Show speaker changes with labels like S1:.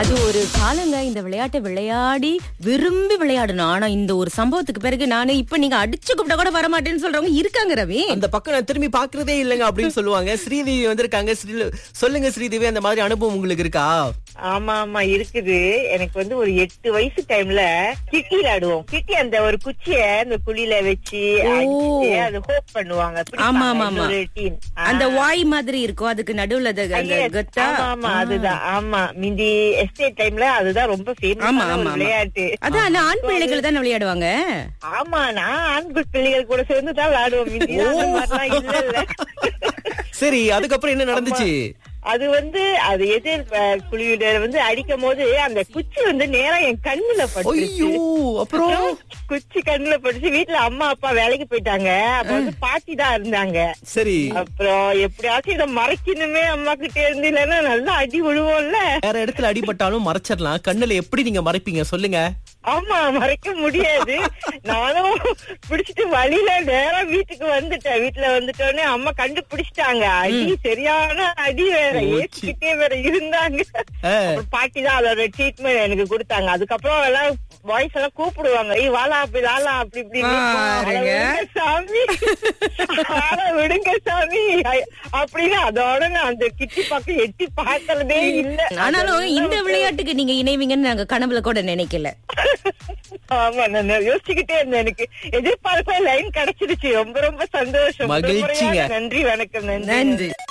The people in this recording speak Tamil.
S1: அது ஒரு காலங்க இந்த விளையாட்டை விளையாடி விரும்பி விளையாடணும். ஆனா இந்த ஒரு சம்பவத்துக்கு பிறகு நானே இப்ப நீங்க அடிச்சு கூப்பிட்டா கூட வரமாட்டேன்னு சொல்றவங்க இருக்காங்க ரவி.
S2: அந்த பக்கம் நான் திரும்பி பாக்குறதே இல்லங்க அப்படின்னு சொல்லுவாங்க. ஸ்ரீதேவி வந்திருக்காங்க. சொல்லுங்க ஸ்ரீதேவி, அந்த மாதிரி அனுபவம் உங்களுக்கு இருக்கா?
S3: ஆமா ஆமா இருக்குது. எனக்கு வந்து ஒரு 8 வயசு டைம்ல கிட்டி விளையாடுவோம். கிட்டி அந்த ஒரு குச்சிய அந்த குழியில வச்சு அடிச்சுட்டு அது ஹோப் பண்ணுவாங்க.
S1: ஆமா ஆமா ஆமா.
S3: ஒரு டீம்
S1: அந்த வாய் மாதிரி இருக்கும், அதுக்கு நடுவுல கத்தா.
S3: ஆமா அதுதான். ஆமா மிந்தி எஸ்டேட் டைம்ல அதுதான் ரொம்ப ஃபேமஸ் விளையாட்டு. அதான்
S1: ஆண் பிள்ளைகள் தான் விளையாடுவாங்க.
S3: ஆமா, நான் ஆண் பிள்ளைகள் கூட சேர்ந்து தான் விளையாடுவோம். மிந்தி இல்ல.
S2: சரி, அதுக்கப்புறம் என்ன நடந்துச்சு?
S3: அது வந்து அது எதிர் குழியில வந்து அடிக்கும் போது அந்த குச்சி வந்து நேரா என் கண்ணுல பட்டுச்சு.
S2: அப்புறம்
S3: குச்சி கண்ணுல பட்டுச்சு. வீட்டுல அம்மா அப்பா வேலைக்கு போயிட்டாங்க. அப்ப வந்து பாட்டி தான் இருந்தாங்க.
S2: சரி,
S3: அப்புறம் எப்படியாச்சும் இதை மறைக்கணுமே அம்மா கிட்ட இருந்து, இல்லன்னா நல்லா அடி விழுவோம்ல.
S2: வேற இடத்துல அடிபட்டாலும் மறைச்சிடலாம், கண்ணுல எப்படி நீங்க மறைப்பீங்க சொல்லுங்க?
S3: ஆமா, மறைக்க முடியாது. நானும் பிடிச்சிட்டு வழியில நேரா வீட்டுக்கு வந்துட்டேன். வீட்டுல வந்துட்டோன்னே அம்மா கண்டுபிடிச்சிட்டாங்க. அடி சரியான அடி, வேற ஏசிக்கிட்டே வேற இருந்தாங்க. பாட்டி தான் அதோட ட்ரீட்மெண்ட் எனக்கு கொடுத்தாங்க. அதுக்கப்புறம் எல்லாம் வாய்ஸ் எல்லாம் கூப்பிடுவாங்க, வாழா அப்படி வாழா அப்படி இப்படி சாமி விடுங்க சாமி அப்படின்னு. அதோட நான் அந்த கிட்டி பக்கம் எட்டி பார்க்கறதே இல்ல.
S1: ஆனாலும் இந்த விளையாட்டுக்கு நீங்க இணைவீங்கன்னு நாங்க கனவுல கூட நினைக்கல.
S3: ஆமா, நான் யோசிச்சுக்கிட்டே இருந்தேன். எனக்கு எதிர்பார்ப்ப லைன் கிடைச்சிருச்சு. ரொம்ப ரொம்ப சந்தோஷம்.
S2: மகிழ்ச்சிங்க.
S3: நன்றி, வணக்கம்.
S1: நன்றி.